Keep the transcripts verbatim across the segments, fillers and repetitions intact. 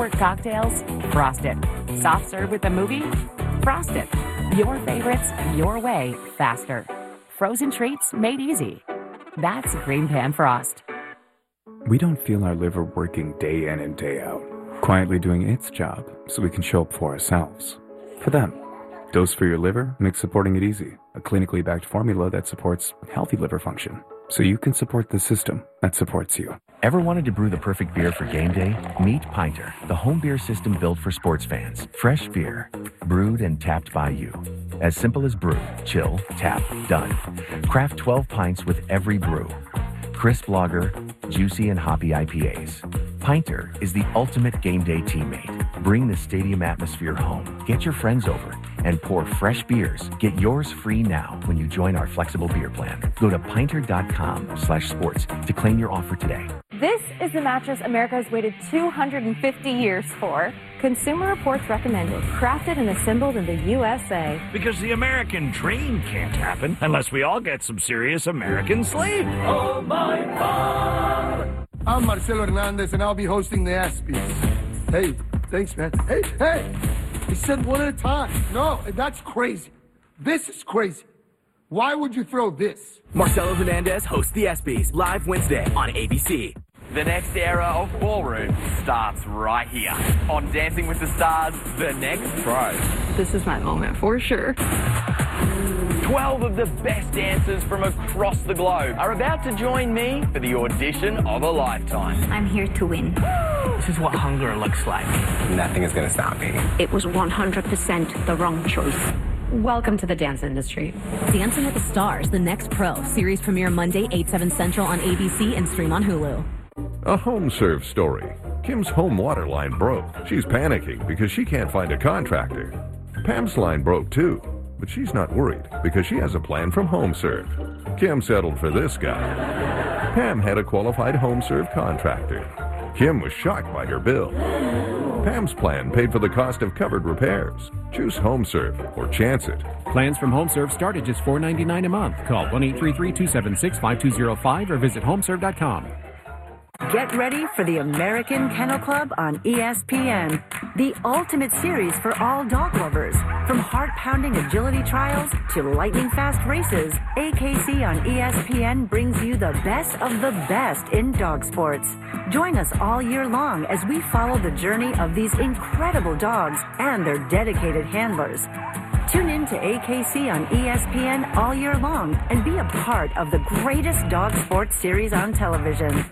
Squirt cocktails? Frosted. Soft serve with a movie? Frosted. Your favorites, your way, faster. Frozen treats made easy. That's Green Pan Frost. We don't feel our liver working day in and day out, quietly doing its job so we can show up for ourselves. For them. Dose for your liver makes supporting it easy. A clinically backed formula that supports healthy liver function, so you can support the system that supports you. Ever wanted to brew the perfect beer for game day? Meet Pinter, the home beer system built for sports fans. Fresh beer, brewed and tapped by you. As simple as brew, chill, tap, done. Craft twelve pints with every brew. Crisp lager, juicy and hoppy I P As. Pinter is the ultimate game day teammate. Bring the stadium atmosphere home. Get your friends over and pour fresh beers. Get yours free now when you join our flexible beer plan. Go to pinter.com slash sports to claim your offer today. This is the mattress America has waited two hundred fifty years for. Consumer Reports recommended, crafted and assembled in the U S A. Because the American dream can't happen unless we all get some serious American sleep. Oh, my God. I'm Marcelo Hernandez, and I'll be hosting the ESPYs. Hey, thanks, man. Hey, hey. He said one at a time. No, that's crazy. This is crazy. Why would you throw this? Marcelo Hernandez hosts the ESPYs live Wednesday on A B C. The next era of ballroom starts right here on Dancing with the Stars, The Next Pro. This is my moment for sure. twelve of the best dancers from across the globe are about to join me for the audition of a lifetime. I'm here to win. This is what hunger looks like. Nothing is going to stop me. It was one hundred percent the wrong choice. Welcome to the dance industry. Dancing with the Stars, The Next Pro. Series premiere Monday, eight, seven Central on A B C and stream on Hulu. A home serve story. Kim's home water line broke. She's panicking because she can't find a contractor. Pam's line broke too, but she's not worried because she has a plan from HomeServe. Kim settled for this guy. Pam had a qualified HomeServe contractor. Kim was shocked by her bill. Pam's plan paid for the cost of covered repairs. Choose HomeServe or chance it. Plans from HomeServe start at just four dollars and ninety-nine cents a month. Call one eight three three, two seven six, five two zero five or visit homeserve dot com. Get ready for the American Kennel Club on E S P N, the ultimate series for all dog lovers. From heart-pounding agility trials to lightning-fast races, A K C on E S P N brings you the best of the best in dog sports. Join us all year long as we follow the journey of these incredible dogs and their dedicated handlers. Tune in to A K C on E S P N all year long and be a part of the greatest dog sports series on television.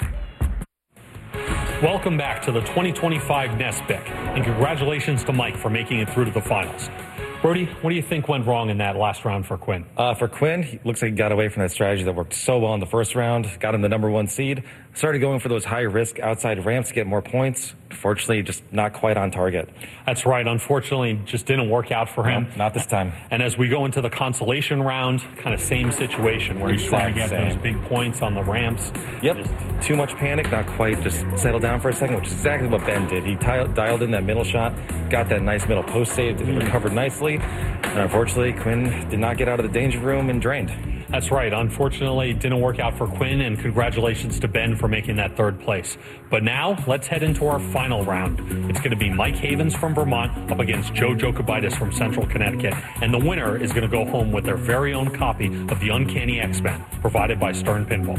Welcome back to the twenty twenty-five NESPIC, and congratulations to Mike for making it through to the finals. Brody, what do you think went wrong in that last round for Quinn? Uh, for Quinn, he looks like he got away from that strategy that worked so well in the first round, got him the number one seed, started going for those high-risk outside ramps to get more points. Fortunately, just not quite on target. That's right. Unfortunately, just didn't work out for him. No, not this time. And as we go into the consolation round, kind of same situation where he's trying to get same. those big points on the ramps. Yep. Just too much panic, not quite just settle down for a second, which is exactly what Ben did. He t- dialed in that middle shot, got that nice middle post save, mm. recovered nicely. And unfortunately, Quinn did not get out of the danger room and drained. That's right. Unfortunately, it didn't work out for Quinn, and congratulations to Ben for making that third place. But now, let's head into our final round. It's going to be Mike Havens from Vermont up against Joe Jokovitis from Central Connecticut, and the winner is going to go home with their very own copy of the Uncanny X-Men, provided by Stern Pinball.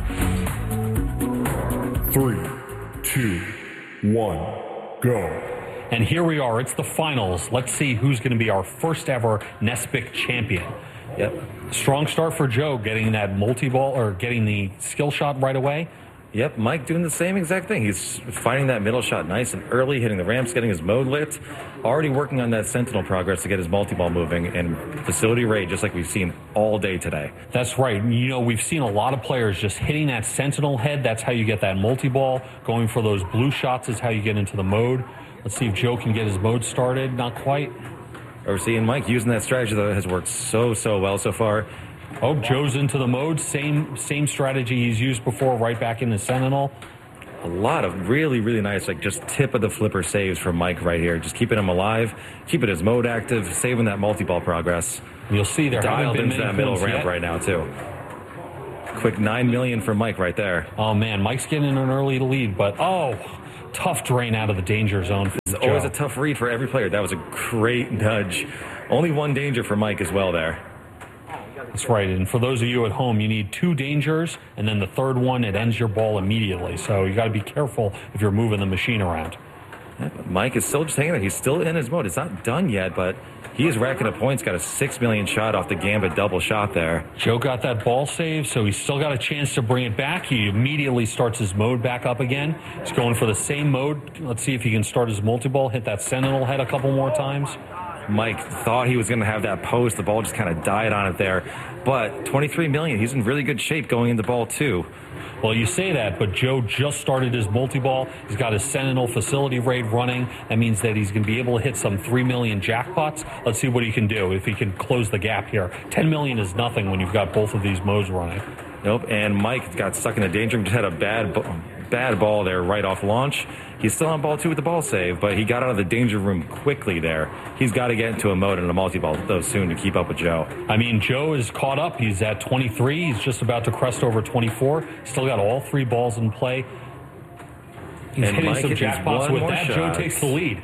Three, two, one, go. And here we are. It's the finals. Let's see who's going to be our first ever NESPIC champion. Yep. Strong start for Joe, getting that multi-ball or getting the skill shot right away. Yep, Mike doing the same exact thing. He's finding that middle shot nice and early, hitting the ramps, getting his mode lit. Already working on that Sentinel progress to get his multi-ball moving and facility rate, just like we've seen all day today. That's right. You know, we've seen a lot of players just hitting that Sentinel head. That's how you get that multi-ball. Going for those blue shots is how you get into the mode. Let's see if Joe can get his mode started. Not quite. We're seeing Mike using that strategy that has worked so, so well so far. Oh, Joe's into the mode. Same same strategy he's used before, right back in the Sentinel. A lot of really, really nice, like just tip of the flipper saves from Mike right here. Just keeping him alive, keeping his mode active, saving that multi-ball progress. You'll see there dialed haven't been into many that middle points ramp yet. right now, too. Quick nine million for Mike right there. Oh, man, Mike's getting an early lead, but oh, Tough drain out of the danger zone. It's always a tough read for every player. That was a great nudge. Only one danger for Mike as well there. That's right. And for those of you at home, you need two dangers, and then the third one, it ends your ball immediately. So you got to be careful if you're moving the machine around. Yeah, Mike is still just hanging there. He's still in his mode. It's not done yet, but he is racking up points. Got a six million shot off the Gambit double shot there. Joe got that ball save, so he's still got a chance to bring it back. He immediately starts his mode back up again. He's going for the same mode. Let's see if he can start his multi-ball, hit that Sentinel head a couple more times. Mike thought he was going to have that post. The ball just kind of died on it there. But twenty-three million, he's in really good shape going into ball two. Well, you say that, but Joe just started his multi-ball. He's got his Sentinel facility raid running. That means that he's going to be able to hit some three million jackpots. Let's see what he can do, if he can close the gap here. ten million is nothing when you've got both of these modes running. Nope, and Mike got stuck in the danger room. Just had a bad, bad ball there right off launch. He's still on ball two with the ball save, but he got out of the danger room quickly there. He's got to get into a mode and a multi-ball, though, soon to keep up with Joe. I mean, Joe is caught up. He's at twenty-three. He's just about to crest over twenty-four. Still got all three balls in play. He's and hitting Mike some jackpots. With that, shot. Joe takes the lead.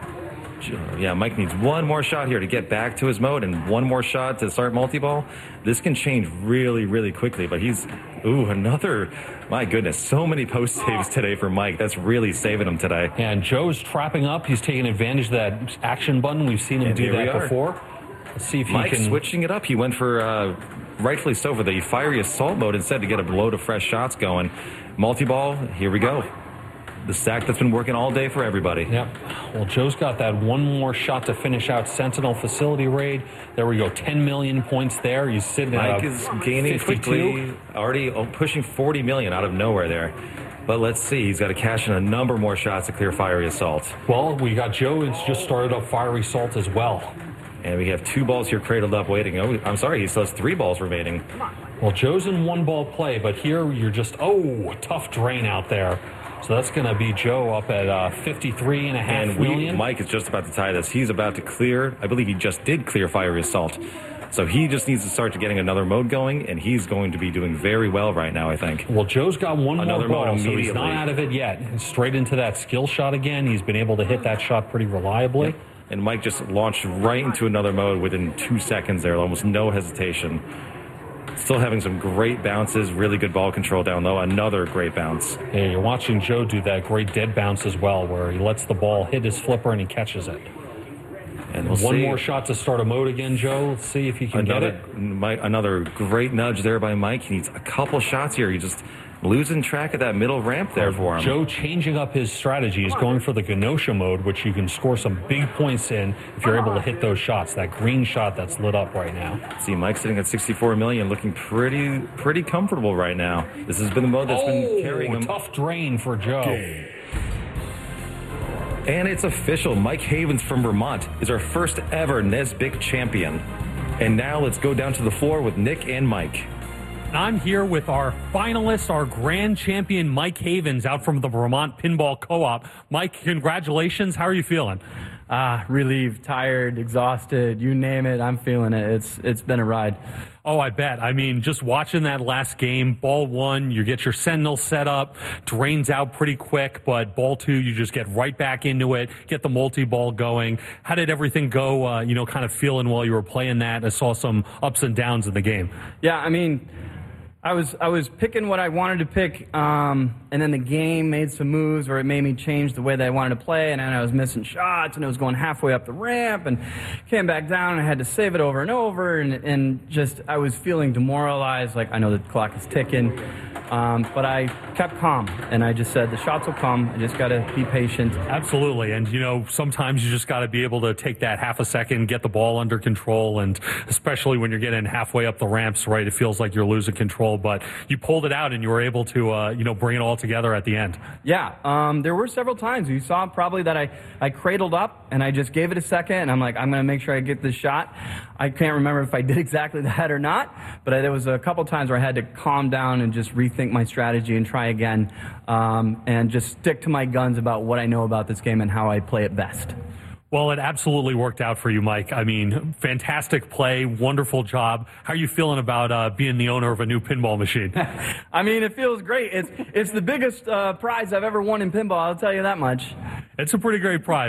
Yeah, Mike needs one more shot here to get back to his mode and one more shot to start multi-ball. This can change really, really quickly, but he's, ooh, another, my goodness, so many post saves today for Mike. That's really saving him today. And Joe's trapping up. He's taking advantage of that action button. We've seen him and do that before. Let's see if he Mike's can... switching it up. He went for, uh, rightfully so, for the fiery assault mode instead to get a load of fresh shots going. Multi-ball, here we go. The stack that's been working all day for everybody. Yep. Well, Joe's got that one more shot to finish out Sentinel facility raid. There we go. ten million points there. He's sitting at Mike is gaining quickly. Already pushing forty million out of nowhere there. But let's see. He's got to cash in a number more shots to clear Fiery Assault. Well, we got Joe. It's just started up Fiery Assault as well. And we have two balls here cradled up waiting. Oh, I'm sorry. He still has three balls remaining. Well, Joe's in one ball play, but here you're just, oh, tough drain out there. So that's going to be Joe up at uh, fifty-three and a half and we, million. Mike is just about to tie this. He's about to clear. I believe he just did clear Fiery Assault. So he just needs to start to getting another mode going, and he's going to be doing very well right now, I think. Well, Joe's got one another more ball, mode so he's not out of it yet. Straight into that skill shot again. He's been able to hit that shot pretty reliably. Yep. And Mike just launched right into another mode within two seconds there, almost no hesitation. Still having some great bounces, really good ball control down low. Another great bounce. Yeah, you're watching Joe do that great dead bounce as well, where he lets the ball hit his flipper and he catches it. And we'll one see. more shot to start a mode again, Joe. Let's see if he can another, get it. Mike, another great nudge there by Mike. He needs a couple shots here. He just losing track of that middle ramp there for him. Joe changing up his strategy is going for the Genosha mode, which you can score some big points in if you're able to hit those shots. That green shot that's lit up right now. See, Mike sitting at sixty-four million, looking pretty pretty comfortable right now. This has been the mode that's oh, been carrying him. Tough drain for Joe. And it's official. Mike Havens from Vermont is our first ever Nesbitt champion. And now let's go down to the floor with Nick and Mike. I'm here with our finalist, our grand champion, Mike Havens, out from the Vermont Pinball Co-op. Mike, congratulations. How are you feeling? Ah, relieved, tired, exhausted, you name it, I'm feeling it. It's It's been a ride. Oh, I bet. I mean, just watching that last game, ball one, you get your Sentinel set up, drains out pretty quick, but ball two, you just get right back into it, get the multi-ball going. How did everything go, uh, you know, kind of feeling while you were playing that? I saw some ups and downs in the game. Yeah, I mean, I was I was picking what I wanted to pick, um, and then the game made some moves where it made me change the way that I wanted to play, and then I was missing shots, and it was going halfway up the ramp, and came back down, and I had to save it over and over, and, and just I was feeling demoralized, like I know the clock is ticking, um, but I kept calm, and I just said the shots will come, I just got to be patient. Absolutely, and you know, sometimes you just got to be able to take that half a second, get the ball under control, and especially when you're getting halfway up the ramps, right, it feels like you're losing control. But you pulled it out and you were able to, uh, you know, bring it all together at the end. Yeah, um, there were several times you saw probably that I, I cradled up and I just gave it a second and I'm like, I'm going to make sure I get this shot. I can't remember if I did exactly that or not, but I, there was a couple times where I had to calm down and just rethink my strategy and try again um, and just stick to my guns about what I know about this game and how I play it best. Well, it absolutely worked out for you, Mike. I mean, fantastic play, wonderful job. How are you feeling about uh, being the owner of a new pinball machine? I mean, it feels great. It's, it's the biggest uh, prize I've ever won in pinball, I'll tell you that much. It's a pretty great prize.